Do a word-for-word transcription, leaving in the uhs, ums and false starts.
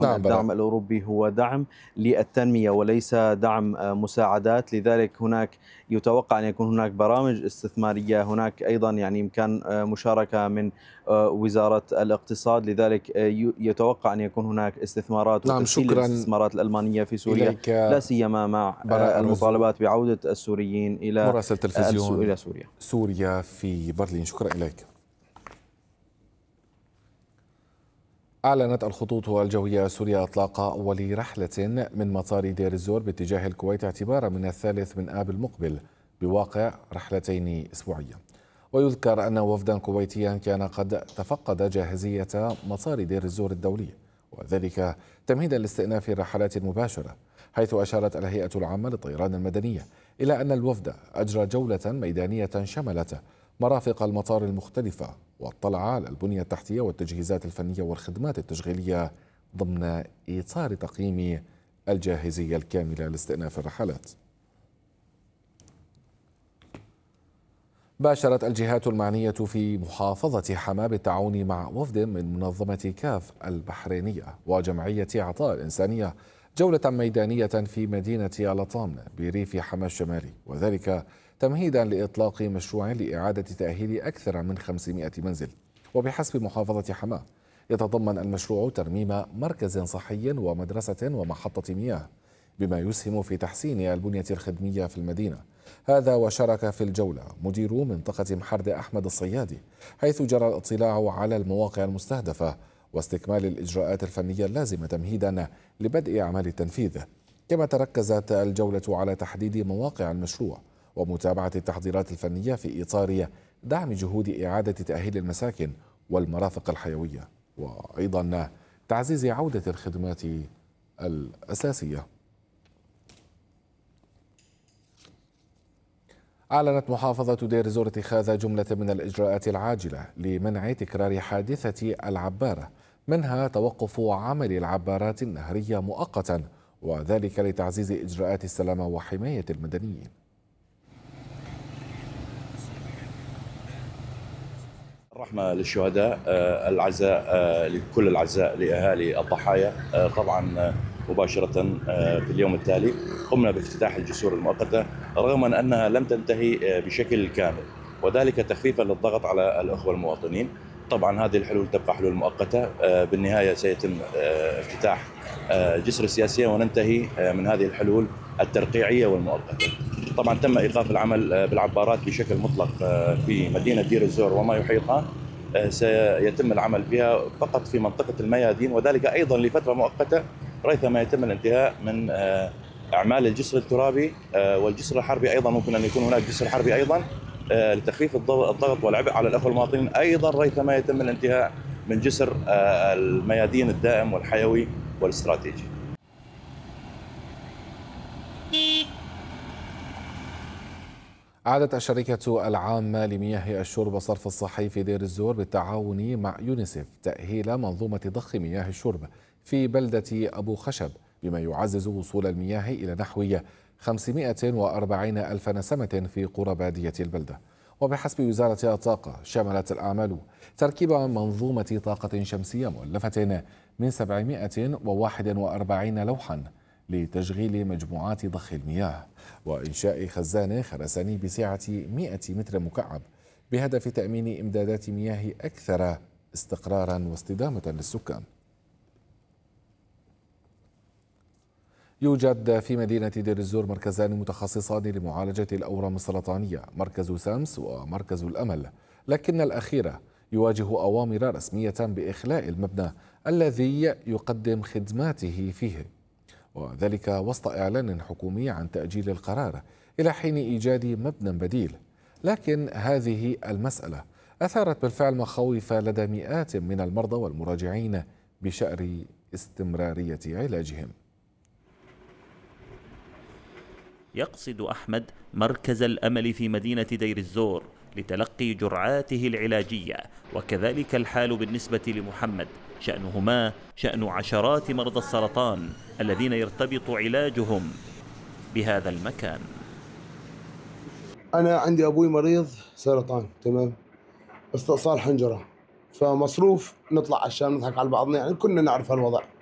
نعم براء. الدعم الأوروبي هو دعم للتنمية وليس دعم آه، مساعدات. لذلك هناك يتوقع أن يكون هناك برامج استثمارية، هناك أيضا يعني إمكان آه، مشاركة من آه، وزارة الاقتصاد. لذلك آه، ي- يتوقع أن يكون هناك استثمارات نعم وتسهيل شكرا للاستثمارات الألمانية في سوريا، إليك لا سيما مع آه، براء الرزوق، المطالبات بعودة السوريين إلى مراسل آه، السو- تلفزيون إلى سوريا. سوريا في برلين. شكرا إليك. أعلنت الخطوط الجوية السورية إطلاق أول رحلة من مطار دير الزور باتجاه الكويت اعتبارا من الثالث من آب المقبل بواقع رحلتين أسبوعيا. ويذكر أن وفدا كويتيا كان قد تفقد جاهزية مطار دير الزور الدولي، وذلك تمهيدا لاستئناف الرحلات المباشرة، حيث أشارت الهيئة العامة للطيران المدنية إلى أن الوفد أجرى جولة ميدانية شملت مرافق المطار المختلفة، واطلع على البنية التحتية والتجهيزات الفنية والخدمات التشغيلية ضمن إطار تقييم الجاهزية الكاملة لاستئناف الرحلات. باشرت الجهات المعنية في محافظة حماة بالتعاون مع وفد من منظمة كاف البحرينية وجمعية عطاء الإنسانية جولة ميدانية في مدينة لطام بريف حماة الشمالي، وذلك تمهيدا لإطلاق مشروع لإعادة تأهيل أكثر من خمسمائة منزل. وبحسب محافظة حماة يتضمن المشروع ترميم مركز صحي ومدرسة ومحطة مياه، بما يسهم في تحسين البنية الخدمية في المدينة. هذا وشارك في الجولة مدير منطقة محرد أحمد الصيادي، حيث جرى الاطلاع على المواقع المستهدفة واستكمال الإجراءات الفنية اللازمة تمهيدا لبدء أعمال التنفيذ. كما تركزت الجولة على تحديد مواقع المشروع ومتابعة التحضيرات الفنية في إطار دعم جهود إعادة تأهيل المساكن والمرافق الحيوية، وأيضا تعزيز عودة الخدمات الأساسية. أعلنت محافظة دير الزور اتخاذ جملة من الإجراءات العاجلة لمنع تكرار حادثة العبارة، منها توقف عمل العبارات النهرية مؤقتا، وذلك لتعزيز إجراءات السلامة وحماية المدنيين. الرحمة للشهداء، آه، العزاء آه، لكل العزاء لأهالي الضحايا. آه، طبعا آه، مباشرة آه، في اليوم التالي قمنا بافتتاح الجسور المؤقتة رغم أنها لم تنتهي آه، بشكل كامل، وذلك تخفيفا للضغط على الأخوة المواطنين. طبعا هذه الحلول تبقى حلول مؤقتة، آه، بالنهاية سيتم آه، افتتاح آه، جسر السياسية وننتهي آه، من هذه الحلول الترقيعية والمؤقتة. طبعا تم ايقاف العمل آه، بالعبارات بشكل مطلق آه، في مدينه دير الزور وما يحيطها. آه، سيتم العمل بها فقط في منطقه الميادين، وذلك ايضا لفتره مؤقته ريثما يتم الانتهاء من آه، اعمال الجسر الترابي آه، والجسر الحربي. ايضا ممكن ان يكون هناك جسر حربي ايضا آه، لتخفيف الضغط والعبء على الاخوه المواطنين، ايضا ريثما يتم الانتهاء من جسر آه، الميادين الدائم والحيوي والاستراتيجي. أعادت الشركة العامة لمياه الشرب والصرف الصحي في دير الزور بالتعاون مع يونيسف تأهيل منظومة ضخ مياه الشرب في بلدة أبو خشب، بما يعزز وصول المياه إلى نحو خمسمائة وأربعين ألف نسمة في قرى بادية البلدة. وبحسب وزارة الطاقة شملت الأعمال تركيب منظومة طاقة شمسية مؤلفة من سبعمائة وواحد وأربعين لوحا لتشغيل مجموعات ضخ المياه، وإنشاء خزان خرساني بسعة مائة متر مكعب بهدف تأمين إمدادات مياه أكثر استقرارا واستدامة للسكان. يوجد في مدينة دير الزور مركزان متخصصان لمعالجة الأورام السرطانية، مركز سامس ومركز الأمل، لكن الأخير يواجه أوامر رسمية بإخلاء المبنى الذي يقدم خدماته فيه، وذلك وسط إعلان حكومي عن تأجيل القرار إلى حين إيجاد مبنى بديل. لكن هذه المسألة أثارت بالفعل مخاوف لدى مئات من المرضى والمراجعين بشأن استمرارية علاجهم. يقصد أحمد مركز الأمل في مدينة دير الزور لتلقي جرعاته العلاجية، وكذلك الحال بالنسبة لمحمد، شأنهما شأن عشرات مرضى السرطان الذين يرتبط علاجهم بهذا المكان. أنا عندي أبوي مريض سرطان، تمام، استئصال حنجرة، فمصروف نطلع عشان نضحك على بعضنا، يعني كنا نعرف هالوضع.